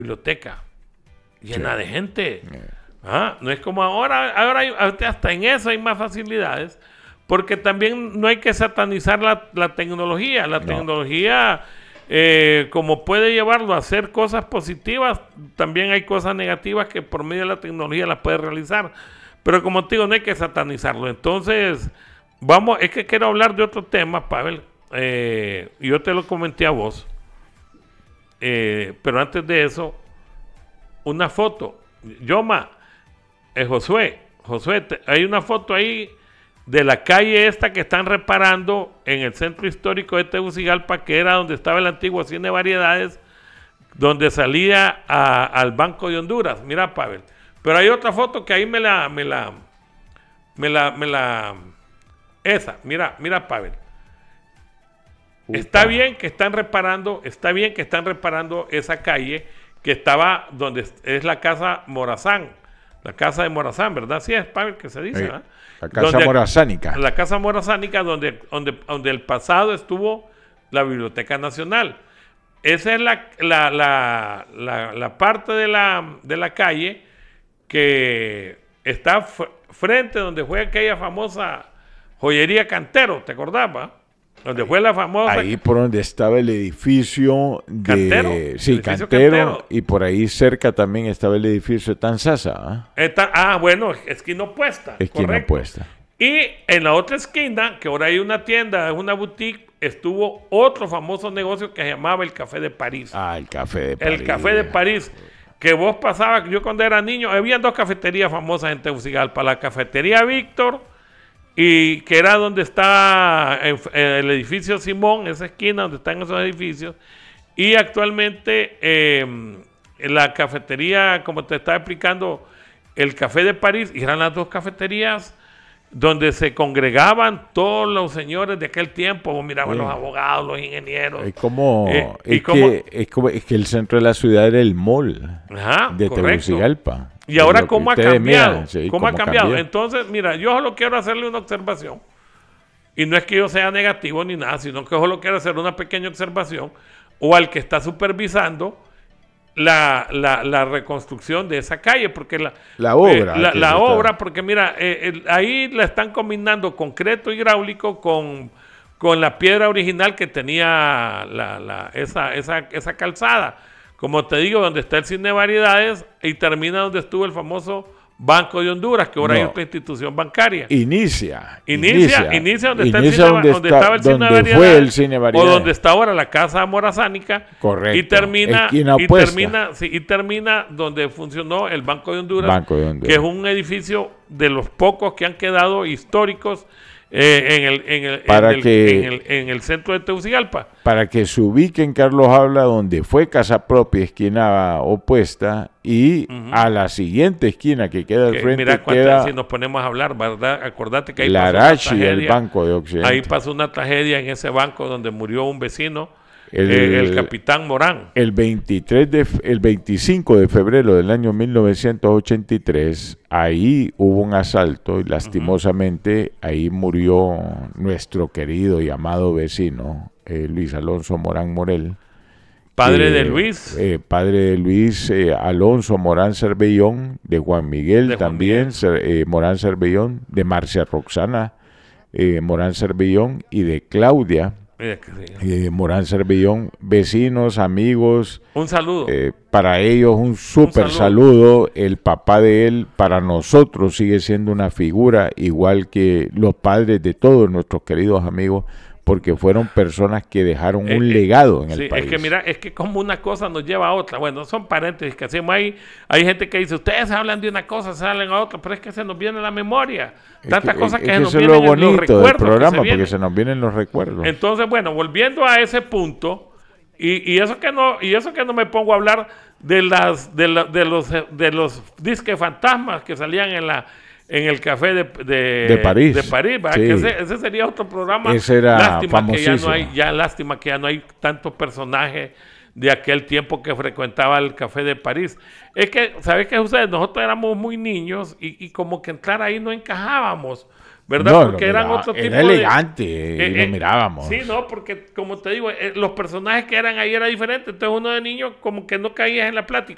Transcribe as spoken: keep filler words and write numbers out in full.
biblioteca llena Sí. de gente. Eh. Ah, no es como ahora, ahora hay- hasta en eso hay más facilidades, porque también no hay que satanizar la, la tecnología. La No. tecnología, eh, como puede llevarlo a hacer cosas positivas, también hay cosas negativas que por medio de la tecnología las puede realizar. Pero como te digo, no hay que satanizarlo. Entonces, vamos, es que quiero hablar de otro tema, Pavel. Eh, yo te lo comenté a vos. Eh, pero antes de eso, una foto. Yoma, eh, Josué, Josué, te- hay una foto ahí de la calle esta que están reparando en el centro histórico de Tegucigalpa, que era donde estaba el antiguo Cine Variedades, donde salía a- al Banco de Honduras. Mira, Pavel. Pero hay otra foto que ahí me la, me la, me la, me la, esa, mira, mira, Pavel. Está Upa. bien que están reparando, está bien que están reparando esa calle que estaba donde es- es la casa Morazán, la casa de Morazán, ¿verdad? Sí, es Pavel que se dice, Sí, ¿verdad? la casa Donde- morazánica. La casa morazánica donde, donde, donde el pasado estuvo la Biblioteca Nacional. Esa es la, la, la, la, la parte de la, de la calle que está f- frente donde fue aquella famosa joyería Cantero, ¿te acordás, va? Donde fue la famosa... Ahí por donde estaba el edificio de... Cantero, Sí, el edificio Cantero, Cantero. y por ahí cerca también estaba el edificio de Tanzasa, ¿ah? Está- ah, bueno, esquina opuesta. Esquina correcto. opuesta. Y en la otra esquina, que ahora hay una tienda, es una boutique, estuvo otro famoso negocio que se llamaba el Café de París. Ah, el café de París. El Café de París, que vos pasabas, yo cuando era niño, había dos cafeterías famosas en Tegucigalpa, la Cafetería Víctor, y que era donde está en- en el edificio Simón, esa esquina donde están esos edificios, y actualmente eh, la cafetería, como te estaba explicando, el Café de París, y eran las dos cafeterías donde se congregaban todos los señores de aquel tiempo. Vos mirabas Sí. los abogados, los ingenieros. Es como, Eh, y es, como- que, es como... Es que el centro de la ciudad era el mall Ajá, de correcto. Tegucigalpa. Y ahora, Es lo que ¿cómo ha ustedes cambiado? miran, sí, ¿Cómo ha cómo cambiado? cambió. Entonces, mira, yo solo quiero hacerle una observación. Y no es que yo sea negativo ni nada, sino que solo quiero hacer una pequeña observación. O al que está supervisando la, la, la reconstrucción de esa calle. Porque la, La obra. eh, la que la se está- obra, porque mira, eh, el- ahí la están combinando concreto hidráulico con, con la piedra original que tenía la, la, esa, esa, esa calzada. Como te digo, donde está el Cine de Variedades y termina donde estuvo el famoso Banco de Honduras, que ahora No. hay otra institución bancaria. Inicia. Inicia, inicia donde está el Inicia cine, donde donde está- estaba el cine de donde variedades, fue el cine de o variedades. donde está ahora la casa morazánica. Correcto. Y termina, Esquina y opuesta. termina, sí, y termina donde funcionó el Banco de Honduras, Banco de Honduras. que es un edificio de los pocos que han quedado históricos eh, en, el, en, el, Para en, el, que- en, el, en el centro de Tegucigalpa. Para que se ubiquen, Carlos habla donde fue casa propia, esquina opuesta, y a la siguiente esquina que queda al Que frente mira cuántas, queda si nos ponemos a hablar, ¿verdad? Acordate que ahí la pasó una Arachi y el tragedia. Banco de Occidente. Ahí pasó una tragedia en ese banco donde murió un vecino, El- eh, el capitán Morán. El veintitrés de, f- el veinticinco de febrero del año mil novecientos ochenta y tres, ahí hubo un asalto y lastimosamente ahí murió nuestro querido y amado vecino, eh, Luis Alonso Morán Morel. Padre que, de Luis. eh, padre de Luis eh, Alonso Morán Cervellón, de Juan Miguel De Juan también, Miguel. Cer- eh, Morán Cervellón, de Marcia Roxana eh, Morán Cervellón y de Claudia Mira que sí. eh, Morán Cervellón, vecinos, amigos. Un saludo. Eh, para ellos un súper saludo. saludo. El papá de él para nosotros sigue siendo una figura igual que los padres de todos nuestros queridos amigos, porque fueron personas que dejaron Eh, un eh, legado en sí, el país. es que mira, es que como una cosa nos lleva a otra. Bueno, son paréntesis que hacemos ahí. Hay gente que dice, ustedes hablan de una cosa, se hablan a otra, pero es que se nos viene a la memoria. Es Tantas que- cosas es que, que se nos eso es vienen lo en los bonito del recuerdos que se programa, porque vienen. se nos vienen los recuerdos. Entonces, bueno, volviendo a ese punto, y, y eso que no, y eso que no me pongo a hablar de las, de, la- de los, de los disques fantasmas que salían en la, en el café de, de, De París. de París, ¿verdad? Sí. Que ese, ese sería otro programa. Ese era lástima que ya no famosísimo. hay, ya lástima que ya no hay tantos personajes de aquel tiempo que frecuentaba el café de París. Es que, ¿sabes qué ustedes? Nosotros éramos muy niños y, y como que entrar ahí no encajábamos, ¿verdad? No, Porque lo eran miraba- otro era tipo de... elegante y Eh, lo eh, mirábamos. Sí, no, porque como te digo, eh, los personajes que eran ahí era diferente. Entonces uno de niño como que no caías en la plática.